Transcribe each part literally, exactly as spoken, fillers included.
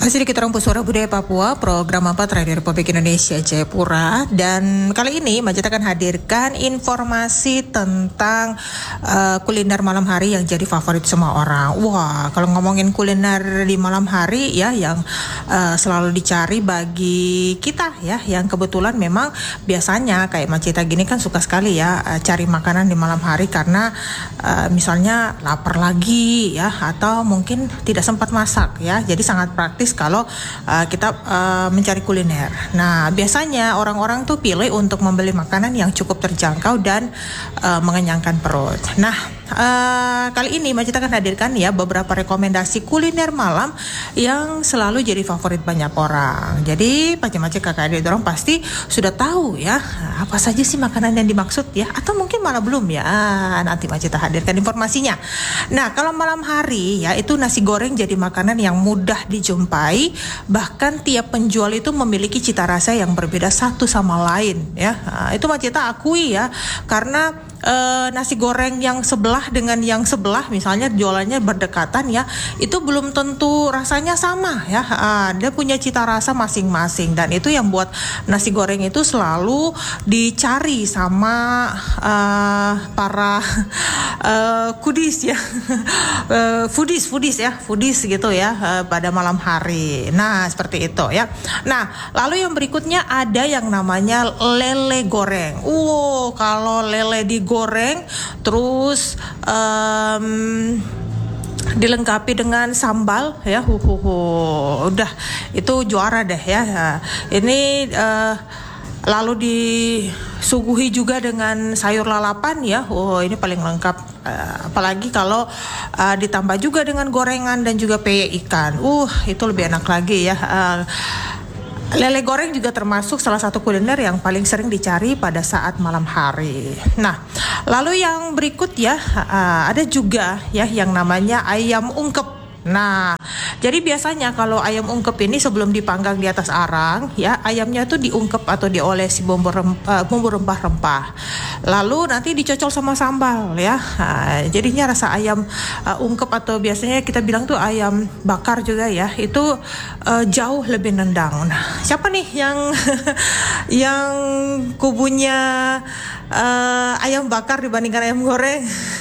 Masih di Kita Suara Budaya Papua, program empat Radio Republik Indonesia Jayapura. Dan kali ini Majid akan hadirkan informasi tentang uh, kuliner malam hari yang jadi favorit semua orang. Wah, kalau ngomongin kuliner di malam hari ya, yang uh, selalu dicari bagi kita ya, yang kebetulan memang biasanya kayak Macita gini kan suka sekali ya uh, cari makanan di malam hari karena uh, misalnya lapar lagi ya, atau mungkin tidak sempat masak ya. Jadi sangat praktis kalau uh, kita uh, mencari kuliner. Nah, biasanya orang-orang tuh pilih untuk membeli makanan yang cukup terjangkau dan uh, mengenyangkan perut. Nah, uh, kali ini Macita akan hadirkan ya beberapa rekomendasi kuliner malam yang selalu jadi favorit banyak orang. Jadi macam-macam kakak adik orang pasti sudah tahu ya apa saja sih makanan yang dimaksud ya, atau mungkin malah belum ya. Nanti Macita hadirkan informasinya. Nah, kalau malam hari ya itu nasi goreng jadi makanan yang mudah dijumpai. Bahkan tiap penjual itu memiliki cita rasa yang berbeda satu sama lain ya. Nah, itu Macita akui ya, karena Uh, nasi goreng yang sebelah dengan yang sebelah misalnya jualannya berdekatan ya, itu belum tentu rasanya sama ya. Uh, dia punya cita rasa masing-masing, dan itu yang buat nasi goreng itu selalu dicari sama uh, para uh, kudis ya, uh, foodies foodies ya, foodies gitu ya uh, pada malam hari. Nah, seperti itu ya. Nah, lalu yang berikutnya ada yang namanya lele goreng. Wow, kalau lele di goreng terus um, dilengkapi dengan sambal ya, huhuhu, udah itu juara deh ya. Ini uh, lalu disuguhi juga dengan sayur lalapan ya. Oh, ini paling lengkap. Uh, apalagi kalau uh, ditambah juga dengan gorengan dan juga peye ikan. Uh, itu lebih enak lagi ya. Uh, Lele goreng juga termasuk salah satu kuliner yang paling sering dicari pada saat malam hari. Nah, lalu yang berikut ya, uh, ada juga ya yang namanya ayam ungkep. Nah, jadi biasanya kalau ayam ungkep ini sebelum dipanggang di atas arang ya, ayamnya tuh diungkep atau diolesi bumbu rempah, bumbu rempah-rempah. Lalu nanti dicocol sama sambal ya. Nah, jadinya rasa ayam uh, ungkep atau biasanya kita bilang tuh ayam bakar juga ya, itu uh, jauh lebih nendang. Nah, siapa nih yang yang kubunya uh, ayam bakar dibandingkan ayam goreng?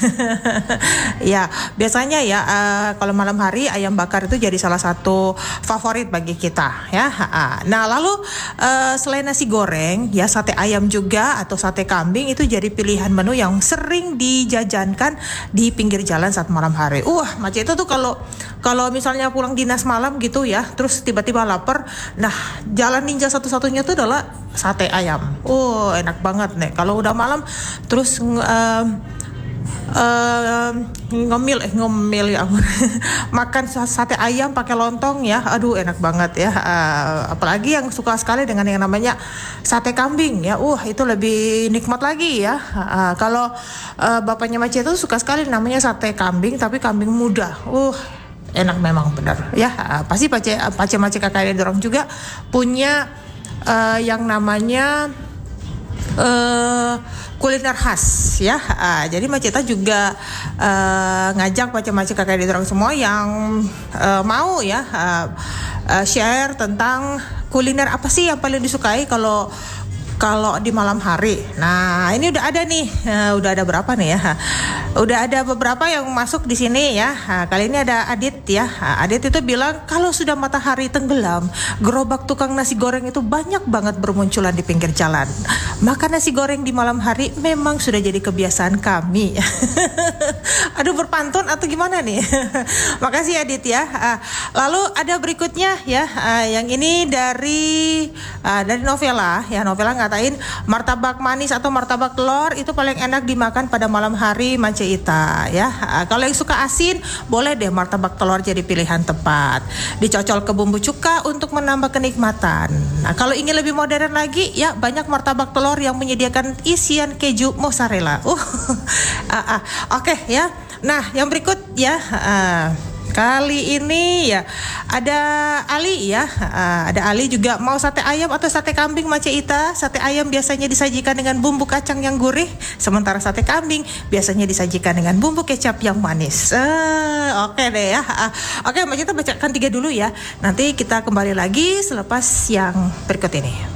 Ya, biasanya ya uh, kalau malam hari ayam bakar itu jadi salah satu favorit bagi kita ya. Nah, lalu uh, selain nasi goreng ya, sate ayam juga atau sate kambing itu jadi pilihan menu yang sering dijajankan di pinggir jalan saat malam hari. Wah, macam itu tuh kalau kalau misalnya pulang dinas malam gitu ya, terus tiba-tiba lapar. Nah, jalan ninja satu-satunya tuh adalah sate ayam. Oh, enak banget nih kalau udah malam terus um, Uh, ngemil eh ngemil ya makan sate ayam pakai lontong ya, aduh enak banget ya. Uh, apalagi yang suka sekali dengan yang namanya sate kambing ya, uh itu lebih nikmat lagi ya. Uh, kalau uh, bapaknya Maci itu suka sekali namanya sate kambing, tapi kambing muda, uh enak memang benar ya. Uh, pasti pace pace Maci kakaknya dorong juga punya uh, yang namanya uh, kuliner khas ya. Uh, jadi Macita juga uh, ngajak macam-macam kakak di orang semua yang uh, mau ya uh, uh, share tentang kuliner apa sih yang paling disukai kalau kalau di malam hari. Nah, ini udah ada nih, uh, udah ada berapa nih ya? Udah ada beberapa yang masuk di sini ya. Nah, kali ini ada Adit ya. Nah, Adit itu bilang kalau sudah matahari tenggelam, gerobak tukang nasi goreng itu banyak banget bermunculan di pinggir jalan. Makan nasi goreng di malam hari memang sudah jadi kebiasaan kami. Aduh, berpantun atau gimana nih? Makasih Adit ya. Uh, lalu ada berikutnya ya, uh, yang ini dari uh, dari Novela ya. Novela ngatain martabak manis atau martabak telur itu paling enak dimakan pada malam hari Ita ya. Uh, kalau yang suka asin boleh deh martabak telur jadi pilihan tepat. Dicocol ke bumbu cuka untuk menambah kenikmatan. Nah, kalau ingin lebih modern lagi ya, banyak martabak telur yang menyediakan isian keju mozzarella. Uh, uh, uh, Oke okay, ya. Nah, yang berikut ya. Uh, kali ini ya ada Ali ya, uh, ada Ali juga mau sate ayam atau sate kambing Mace Ita. Sate ayam biasanya disajikan dengan bumbu kacang yang gurih, sementara sate kambing biasanya disajikan dengan bumbu kecap yang manis. Uh, Oke okay deh ya. Uh, Oke okay, Mace Ita bacakan tiga dulu ya. Nanti kita kembali lagi selepas yang berikut ini.